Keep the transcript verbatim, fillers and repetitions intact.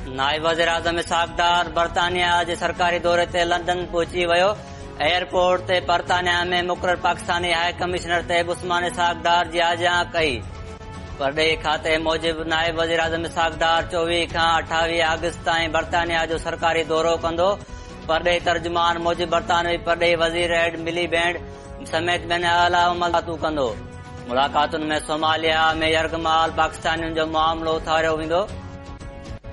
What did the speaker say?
नायब वज़ीर आज़म इसहाक़ डार बर्तानिया जे सरकारी दौरे ते लंडन पहुची वियो। एयरपोर्ट ते बर्तानिया में मुक़रर पाकिस्तानी हाई कमिश्नर तैयब उस्मान इसहाक़ डार जी आजियां कई। परॾेही खाते मूजिब नायब वज़ीर आज़म इसहाक़ डार चोवीह खां अठावीह अगस्त ताईं बर्तानिया जो सरकारी दौरो कंदो। परॾेही तर्जुमान मूजिब बर्तानवी परॾेही वज़ीर एड मिलीबैंड समेत ॿियनि आला मुलाक़ातूं कंदो। मुलाक़ातुनि में सोमालिया में यरगमाल पाकिस्तानियुनि जो मामिलो उथारियो वेंदो।